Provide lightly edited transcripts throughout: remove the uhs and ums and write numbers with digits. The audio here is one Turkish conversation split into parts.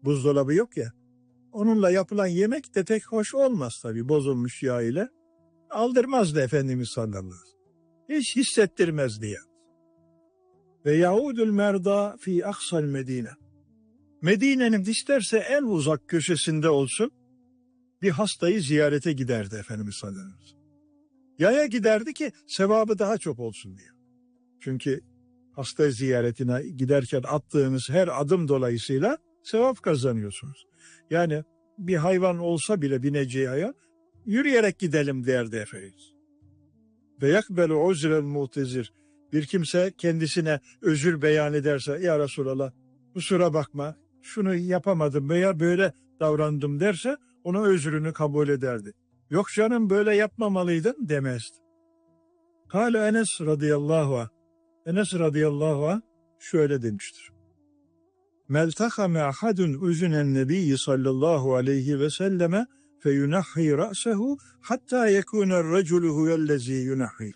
buzdolabı yok ya. Onunla yapılan yemek de pek hoş olmaz tabii bozulmuş yağ ile. Aldırmazdı Efendimiz sallallahu aleyhi ve sellem. Hiç hissettirmezdi ya. Ve yaudul merda fi aksal Medine. Medine'nin isterse en uzak köşesinde olsun bir hastayı ziyarete giderdi Efendimiz sallallahu aleyhi ve sellem. Yaya giderdi ki sevabı daha çok olsun diye. Çünkü hasta ziyaretine giderken attığınız her adım dolayısıyla sevap kazanıyorsunuz. Yani bir hayvan olsa bile bineceği aya yürüyerek gidelim derdi Efendimiz. Ve yakbelu uzrel mutezir. Bir kimse kendisine özür beyan ederse ya Resulallah kusura bakma şunu yapamadım veya böyle davrandım derse ona özrünü kabul ederdi. Yok canım böyle yapmamalıydın demezdi. Kâle Enes radıyallahu anh. Enes radıyallahu anh şöyle demiştir. Meltakame ahadun üzünen nebiyyi sallallahu aleyhi ve selleme feyunahhi ra'sehu hatta yekûner reculu huvellezî yunahhi.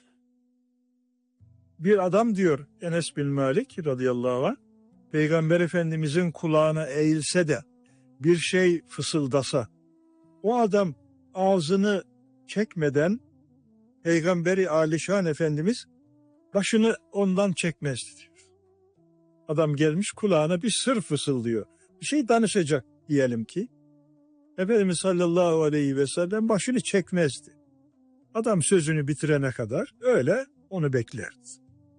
Bir adam diyor Enes bin Malik radıyallahu anh, Peygamber Efendimizin kulağına eğilse de bir şey fısıldasa, o adam ağzını çekmeden Peygamberi Alişan Efendimiz başını ondan çekmezdi diyor. Adam gelmiş kulağına bir sır fısıldıyor. Bir şey danışacak diyelim ki. Efendimiz sallallahu aleyhi ve sellem başını çekmezdi. Adam sözünü bitirene kadar öyle onu beklerdi.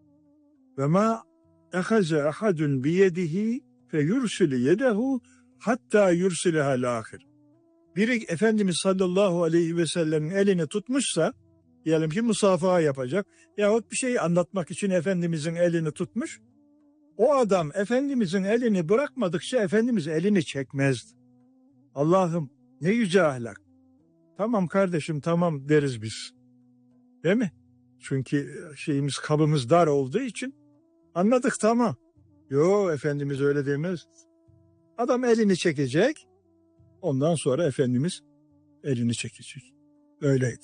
Ve ma ehaze ahadun biyedihi fe yursili yedehu hatta yursilehal ahir. Biri Efendimiz sallallahu aleyhi ve sellemin elini tutmuşsa, diyelim ki musafaha yapacak yahut bir şey anlatmak için Efendimizin elini tutmuş, o adam Efendimizin elini bırakmadıkça Efendimiz elini çekmezdi. Allah'ım ne yüce ahlak. Tamam kardeşim tamam deriz biz. Değil mi? Çünkü kabımız dar olduğu için anladık tamam. Yo Efendimiz öyle demez. Adam elini çekecek. Ondan sonra Efendimiz elini çekecek. Öyleydi.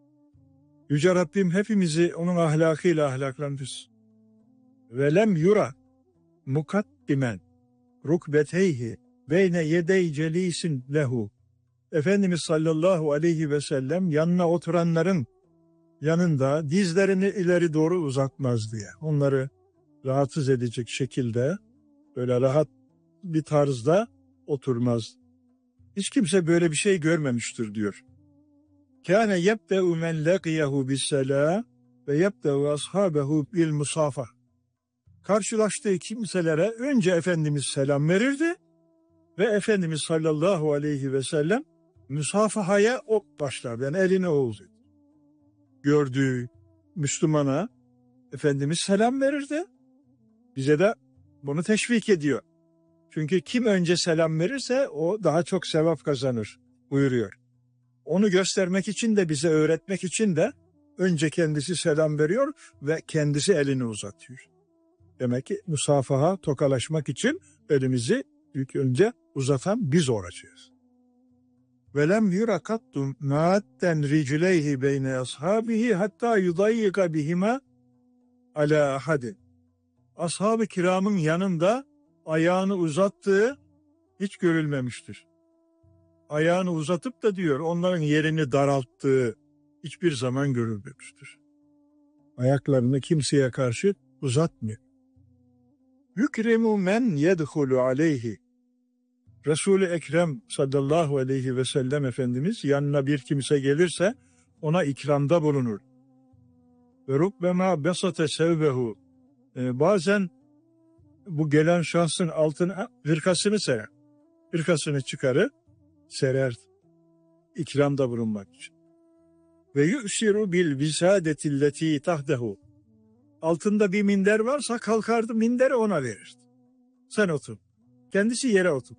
Yüce Rabbim hepimizi onun ahlakıyla ahlaklandırsın. Ve lem yura mukaddimen rukbeteyhi beyne yedey celisin lehu. Efendimiz sallallahu aleyhi ve sellem yanına oturanların yanında dizlerini ileri doğru uzatmaz diye. Onları rahatsız edecek şekilde böyle rahat bir tarzda oturmaz. Hiç kimse böyle bir şey görmemiştir diyor. Kâne yebde'u men leqiyehu bis-selâ ve yebde'u ashabehu bil musafa. Karşılaştığı kimselere önce Efendimiz selam verirdi ve Efendimiz sallallahu aleyhi ve sellem müsafahaya o başlardı. Yani eline oldu. Gördüğü Müslümana Efendimiz selam verirdi. Bize de bunu teşvik ediyor. Çünkü kim önce selam verirse o daha çok sevap kazanır buyuruyor. Onu göstermek için de bize öğretmek için de önce kendisi selam veriyor ve kendisi elini uzatıyor. Demek ki musafaha, tokalaşmak için elimizi ilk önce uzatan biz olacağız. Velem yurakattum naatten ricleyhi beyne ashabihi hatta yudayyika bihima ala ahadin. Ashab-ı kiramın yanında ayağını uzattığı hiç görülmemiştir. Ayağını uzatıp da diyor onların yerini daralttığı hiçbir zaman görülmemiştir. Ayaklarını kimseye karşı uzatmıyor. Yükrimu men yedhulu aleyhi. Resul-i Ekrem sallallahu aleyhi ve sellem Efendimiz yanına bir kimse gelirse ona ikramda bulunur. Ve rubbema besate sevbehu. Bazen bu gelen şahsın altına hırkasını serer. Hırkasını çıkarır, serer. İkramda bulunmak için. Ve yu'siru bil visadetilleti tahdehu. Altında bir minder varsa kalkardı minderi ona verirdi. Sen otur. Kendisi yere otur.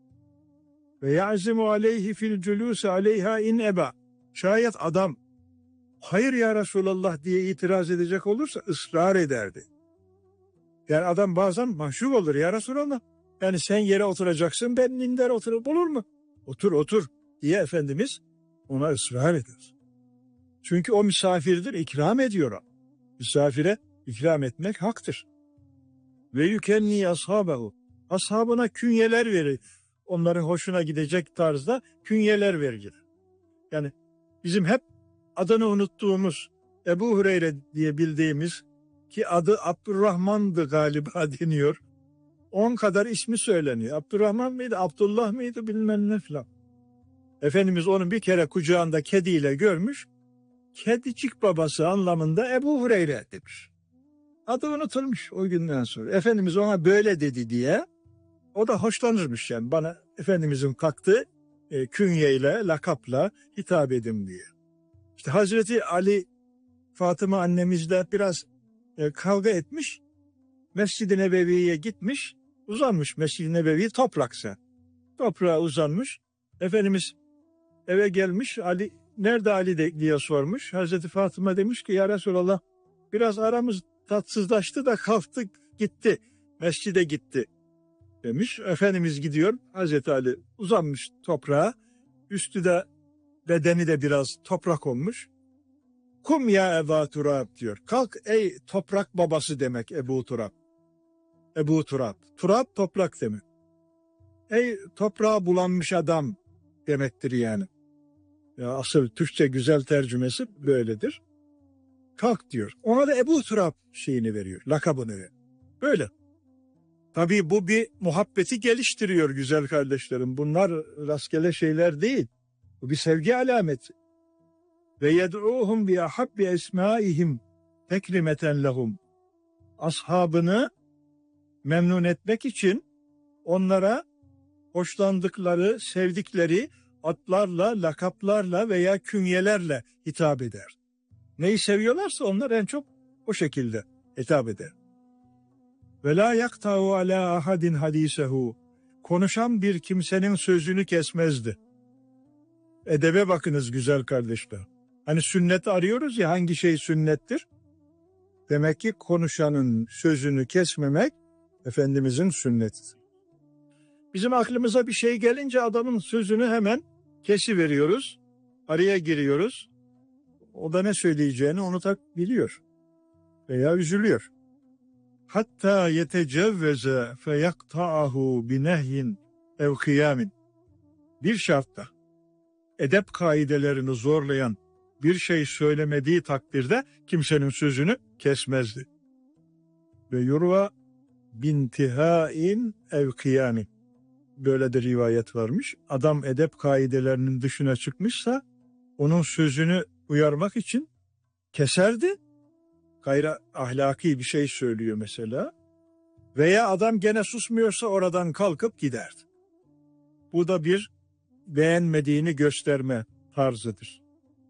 Ve ya'zimu aleyhi fil culusi aleyha in eba. Şayet adam hayır ya Resulallah diye itiraz edecek olursa ısrar ederdi. Yani adam bazen mahcup olur ya Resulallah. Yani sen yere oturacaksın ben minder oturup olur mu? Otur otur diye Efendimiz ona ısrar eder. Çünkü o misafirdir, ikram ediyor o. Misafire ikram etmek haktır. Ve yükenni ashabehu. Ashabına künyeler verir. onların hoşuna gidecek tarzda künyeler verdiler. Yani bizim hep adını unuttuğumuz Ebu Hureyre diye bildiğimiz, ki adı Abdurrahman'dı galiba deniyor. 10 kadar ismi söyleniyor. Abdurrahman mıydı, Abdullah mıydı bilmem ne filan. Efendimiz onu bir kere kucağında kediyle görmüş. Kedicik babası anlamında Ebu Hureyre demiş. Adı unutulmuş o günden sonra. Efendimiz ona böyle dedi diye, o da hoşlanırmış yani, bana Efendimizin kalktığı künyeyle, lakapla hitap edin diye. İşte Hazreti Ali, Fatıma annemizle biraz kavga etmiş. Mescid-i Nebevi'ye gitmiş, uzanmış. Mescid-i Nebevi topraksa. Toprağa uzanmış. Efendimiz eve gelmiş. Ali, nerede Ali diye sormuş. Hazreti Fatıma demiş ki, ya Resulallah, biraz aramız tatsızlaştı da kalktı gitti. Mescide gitti demiş. Efendimiz gidiyor. Hazreti Ali uzanmış toprağa. Üstü de, bedeni de biraz toprak olmuş. Kum ya Ebu Turab diyor. Kalk ey toprak babası demek Ebu Turab. Ebu Turab. Turab toprak demek. Ey toprağa bulanmış adam demektir yani. Ya asıl Türkçe güzel tercümesi böyledir. Kalk diyor. Ona da Ebu Turab şeyini veriyor. Lakabını veriyor. Böyle. Tabii bu bir muhabbeti geliştiriyor güzel kardeşlerim. Bunlar rastgele şeyler değil. Bu bir sevgi alameti. Ve yed'uhum bi ahabbi esmaihim tekrimeten lehum. Ashabını memnun etmek için onlara hoşlandıkları, sevdikleri adlarla, lakaplarla veya künyelerle hitap eder. Neyi seviyorlarsa onlar en çok o şekilde hitap eder. Ve la yakta'u ala ahadin hadisehu. Konuşan bir kimsenin sözünü kesmezdi. Edebe bakınız güzel kardeşler. Hani sünnet arıyoruz ya, hangi şey sünnettir? Demek ki konuşanın sözünü kesmemek Efendimizin sünnetidir. Bizim aklımıza bir şey gelince adamın sözünü hemen kesiveriyoruz. Araya giriyoruz. O da ne söyleyeceğini unutabiliyor veya üzülüyor. Hatta yetecevveze feyakta'ahu binehyin ev kıyamin. Bir şartla edep kaidelerini zorlayan bir şey söylemediği takdirde kimsenin sözünü kesmezdi. Ve yurva bintihain ev kıyamin. Böyle de rivayet varmış. Adam edep kaidelerinin dışına çıkmışsa onun sözünü uyarmak için keserdi. Gayri ahlaki bir şey söylüyor mesela. Veya adam gene susmuyorsa oradan kalkıp giderdi. Bu da bir beğenmediğini gösterme tarzıdır.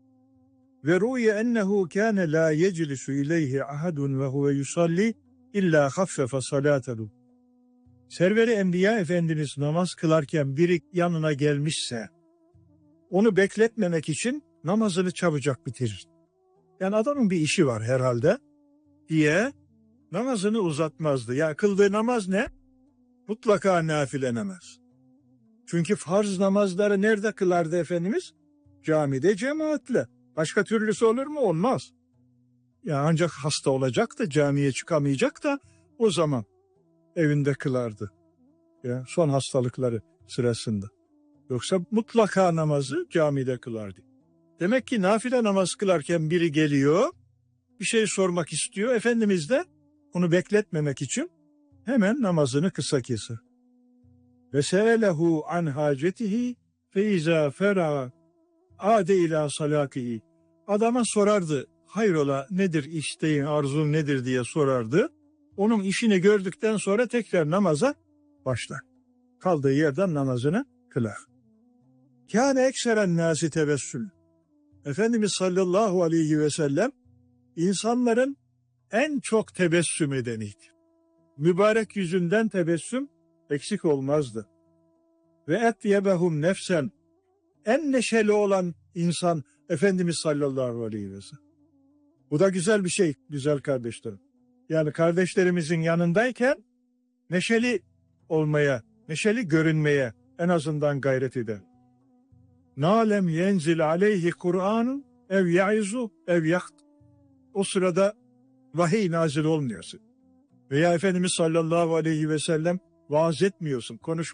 Ve ruye ennehu kâne la yeclisu ileyhi ahadun ve huve yusalli illa haffefe salâtehu. Server-i Enbiya Efendimiz namaz kılarken biri yanına gelmişse onu bekletmemek için namazını çabucak bitirir. Yani adamın bir işi var herhalde diye namazını uzatmazdı. Ya kıldığı namaz ne? Mutlaka nafile namaz. Çünkü farz namazları nerede kılardı Efendimiz? Camide cemaatle. Başka türlüsü olur mu? Olmaz. Ya ancak hasta olacak da camiye çıkamayacak da o zaman evinde kılardı. Ya son hastalıkları sırasında. Yoksa mutlaka namazı camide kılardı. Demek ki nafile namaz kılarken biri geliyor, bir şey sormak istiyor. Efendimiz de onu bekletmemek için hemen namazını kısa keser. Ve se'elehu an hacetihi fe izâ fera'a ade ilâ salâkihi. Adama sorardı, hayrola nedir isteğin, arzun nedir diye sorardı. Onun işini gördükten sonra tekrar namaza başlar. Kaldığı yerden namazını kılar. Kâne ekseren nâsi tebessül. Efendimiz sallallahu aleyhi ve sellem insanların en çok tebessüm edeniydi. Mübarek yüzünden tebessüm eksik olmazdı. Ve etyebehum nefsen, en neşeli olan insan Efendimiz sallallahu aleyhi ve sellem. Bu da güzel bir şey güzel kardeşlerim. Yani kardeşlerimizin yanındayken neşeli olmaya, neşeli görünmeye en azından gayret eder. Nâlem yenzil aleyhi Kur'an ev yaizu ev yakt. O sırada vahiy nazil olmuyorsun. Veya Efendimiz sallallahu aleyhi ve sellem vaaz etmiyorsun, konuşma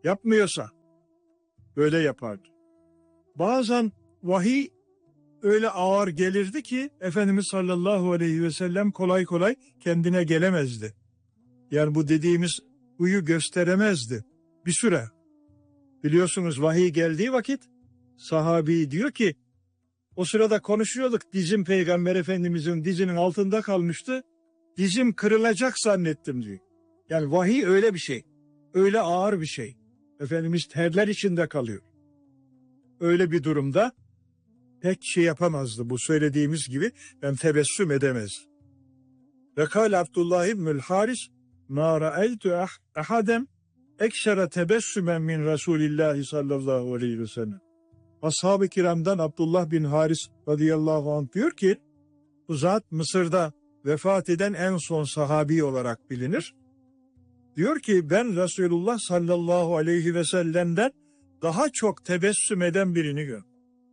Yapmıyorsa böyle yapardı. Bazen vahiy öyle ağır gelirdi ki Efendimiz sallallahu aleyhi ve sellem kolay kolay kendine gelemezdi. Yani bu dediğimiz huyu gösteremezdi bir süre. Biliyorsunuz vahiy geldiği vakit sahabi diyor ki o sırada konuşuyorduk, dizim Peygamber Efendimizin dizinin altında kalmıştı. Dizim kırılacak zannettim diyor. Yani vahiy öyle bir şey. Öyle ağır bir şey. Efendimiz terler içinde kalıyor. Öyle bir durumda pek şey yapamazdı. Bu söylediğimiz gibi ben tebessüm edemez. Ve kâle Abdullah İbnül Haris mâ ra'eytü ahadem eksere tebessümen min Resulillahi sallallahu aleyhi ve sellem. Ashab-ı kiramdan Abdullah bin Haris radıyallahu anh diyor ki bu zat Mısır'da vefat eden en son sahabi olarak bilinir. Diyor ki ben Resulullah sallallahu aleyhi ve sellem'den daha çok tebessüm eden birini gördüm.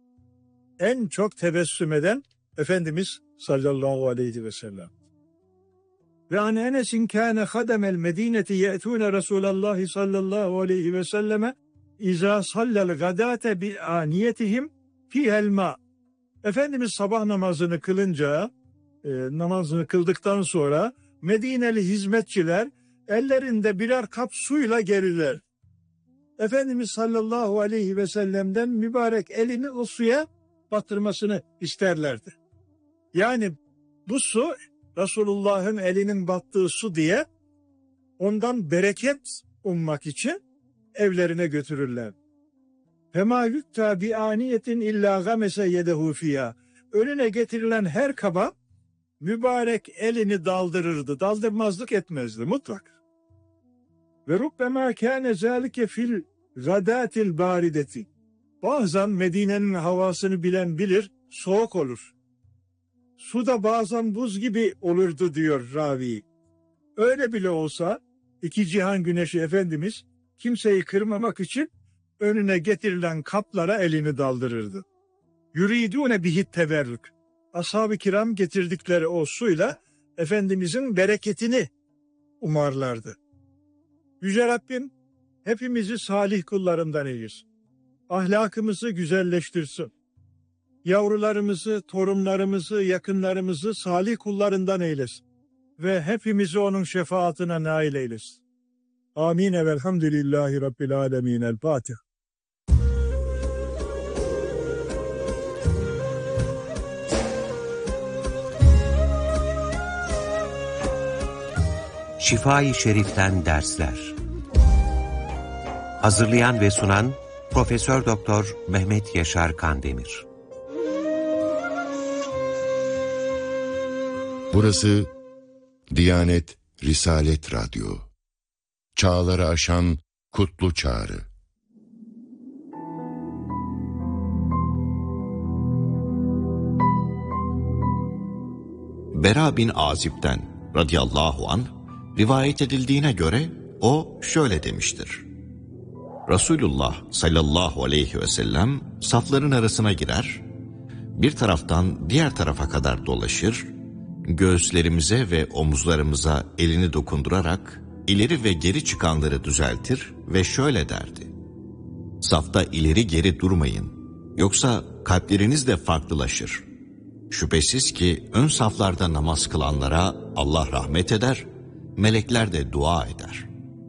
En çok tebessüm eden Efendimiz sallallahu aleyhi ve sellem. Ve an Enes'in kâne hademel medineti ye'tûne Resulallah sallallahu aleyhi ve selleme İzâ sallel gadâte bi aniyetihim fihel mâ. Efendimiz sabah namazını kılınca, namazını kıldıktan sonra Medineli hizmetçiler ellerinde birer kap suyla gelirler. Efendimiz sallallahu aleyhi ve sellem'den mübarek elini o suya batırmasını isterlerdi. Yani bu su Resulullah'ın elinin battığı su diye ondan bereket ummak için evlerine götürürler. Fema yukta bi aniyetin illa gamese yedehu fiyâ. Önüne getirilen her kaba mübarek elini daldırırdı. Daldırmazlık etmezdi mutlak. Ve rubbema kâne zâlike fil gadâtil bârideti. Bazen Medine'nin havasını bilen bilir, soğuk olur. Su da bazen buz gibi olurdu diyor ravi. Öyle bile olsa iki cihan güneşi Efendimiz kimseyi kırmamak için önüne getirilen kaplara elini daldırırdı. Yuridûne bihit teberrük. Ashab-ı kiram getirdikleri o suyla Efendimizin bereketini umarlardı. Yüce Rabbim hepimizi salih kullarından eylesin. Ahlakımızı güzelleştirsin. Yavrularımızı, torunlarımızı, yakınlarımızı salih kullarından eylesin. Ve hepimizi onun şefaatine nail eylesin. Amin. Velhamdülillahi Rabbil alemin. El Fatiha. Şifa-i Şerif'ten dersler. Hazırlayan ve sunan Profesör Doktor Mehmet Yaşar Kandemir. Burası Diyanet Risalet Radyo. Çağları aşan kutlu çağrı. Bera bin Azib'den radıyallahu anh rivayet edildiğine göre o şöyle demiştir. Resulullah sallallahu aleyhi ve sellem safların arasına girer, bir taraftan diğer tarafa kadar dolaşır, göğüslerimize ve omuzlarımıza elini dokundurarak ileri ve geri çıkanları düzeltir ve şöyle derdi. Safta ileri geri durmayın, yoksa kalpleriniz de farklılaşır. Şüphesiz ki ön saflarda namaz kılanlara Allah rahmet eder, melekler de dua eder.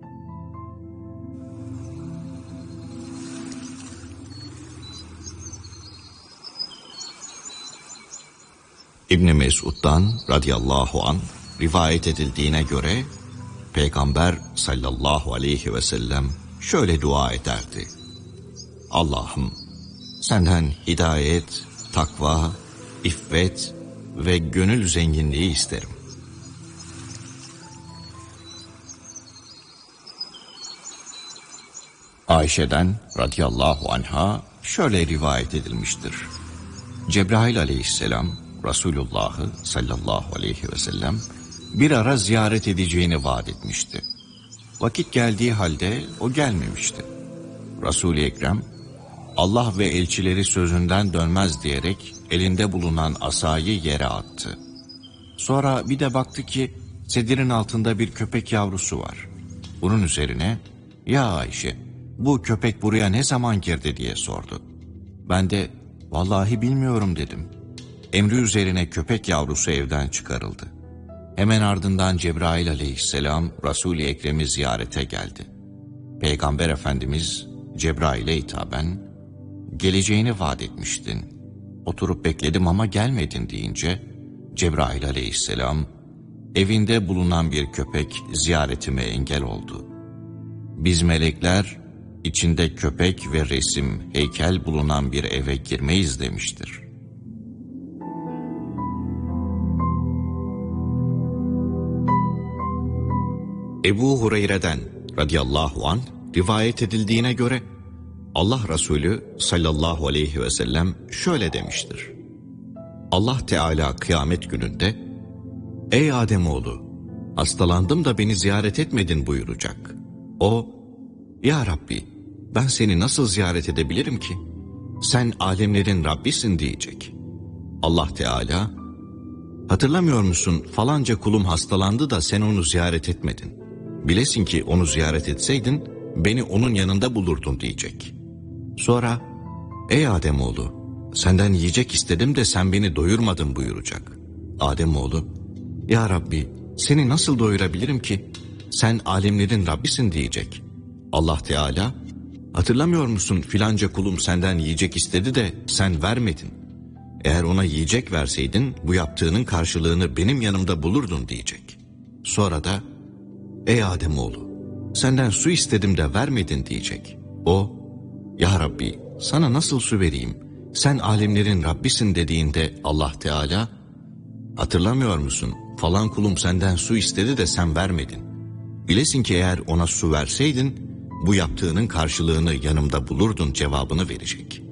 İbn Mesud'dan radıyallahu anh rivayet edildiğine göre Peygamber sallallahu aleyhi ve sellem şöyle dua ederdi. Allah'ım senden hidayet, takva, iffet ve gönül zenginliği isterim. Ayşe'den radıyallahu anha şöyle rivayet edilmiştir. Cebrail aleyhisselam Resulullah'ı sallallahu aleyhi ve sellem bir ara ziyaret edeceğini vaat etmişti. Vakit geldiği halde o gelmemişti. Resul-i Ekrem Allah ve elçileri sözünden dönmez diyerek elinde bulunan asayı yere attı. Sonra bir de baktı ki sedirin altında bir köpek yavrusu var. Bunun üzerine ya Ayşe bu köpek buraya ne zaman girdi diye sordu. Ben de vallahi bilmiyorum dedim. Emri üzerine köpek yavrusu evden çıkarıldı. Hemen ardından Cebrail aleyhisselam Resul-i Ekrem'i ziyarete geldi. Peygamber Efendimiz Cebrail'e hitaben geleceğini vaat etmiştin. Oturup bekledim ama gelmedin deyince Cebrail aleyhisselam evinde bulunan bir köpek ziyaretime engel oldu. Biz melekler içinde köpek ve resim, heykel bulunan bir eve girmeyiz demiştir. Ebu Hureyre'den radıyallahu anh rivayet edildiğine göre Allah Resulü sallallahu aleyhi ve sellem şöyle demiştir. Allah Teala kıyamet gününde "Ey Ademoğlu, hastalandım da beni ziyaret etmedin" buyuracak. O, "Ya Rabbi, ben seni nasıl ziyaret edebilirim ki? Sen alemlerin Rabbisin" diyecek. Allah Teala, "Hatırlamıyor musun falanca kulum hastalandı da sen onu ziyaret etmedin. Bilesin ki onu ziyaret etseydin beni onun yanında bulurdun" diyecek. Sonra, "Ey Ademoğlu, senden yiyecek istedim de sen beni doyurmadın" buyuracak. Ademoğlu, "Ya Rabbi, seni nasıl doyurabilirim ki? Sen alemlerin Rabbisin" diyecek. Allah Teala, "Hatırlamıyor musun filanca kulum senden yiyecek istedi de sen vermedin. Eğer ona yiyecek verseydin bu yaptığının karşılığını benim yanımda bulurdun" diyecek. Sonra da, "Ey Ademoğlu, senden su istedim de vermedin" diyecek. O, "Ya Rabbi, sana nasıl su vereyim? Sen alemlerin Rabbisin" dediğinde Allah Teala, "Hatırlamıyor musun? Falan kulum senden su istedi de sen vermedin. Bilesin ki eğer ona su verseydin bu yaptığının karşılığını yanımda bulurdun" cevabını verecek.